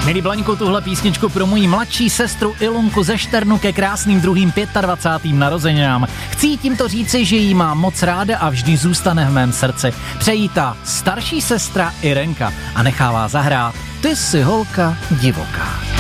Milí Blaňku, tuhle písničku pro moji mladší sestru Ilonku ze Šternu ke krásným druhým 25. narozeninám. Chci tímto říci, že jí mám moc ráda a vždy zůstane v mém srdci. Přejí ta starší sestra Irenka a nechává zahrát Ty jsi holka divoká.